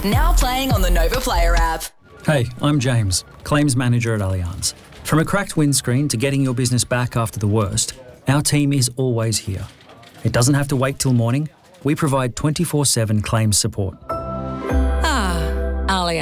Now playing on the Nova Player app. Hey, I'm James, Claims Manager at Allianz. From a cracked windscreen to getting your business back after the worst, our team is always here. It doesn't have to wait till morning. We provide 24/7 claims support.